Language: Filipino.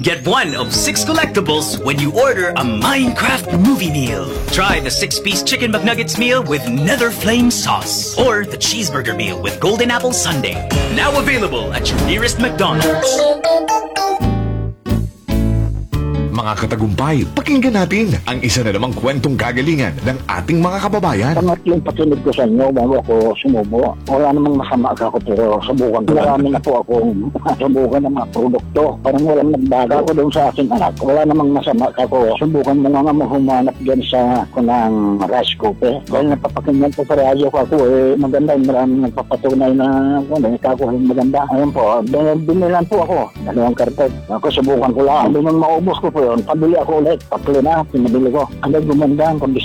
Get one of 6 collectibles when you order a Minecraft movie meal. Try the 6-piece Chicken McNuggets meal with Nether Flame sauce. Or the cheeseburger meal with Golden Apple Sundae. Now available at your nearest McDonald's. Mga katagumpay, pakinggan natin ang isa na namang kwentong kagalingan ng ating mga kababayan. Pangatlong pakinig ko sa inyo bago ako sumubo. Wala namang masama ako pero subukan ko. Marami na po akong subukan ng mga produkto. Parang walang nagbaga ako doon sa aking anak. Wala namang masama ako. Subukan mo nga humanap dyan sa kunang rice cooker. Dahil napapakinggan ko sa radyo ko ako maganda. Maraming nagpapatunay na nagkakuhin maganda. Ayun po, binilan po ako. 2 karton. Ako subukan ko lang. Nung maubos ko po yun, pabili ako ulit. Tatlo na, pinabili ko. Ang gumanda ang kondisyon.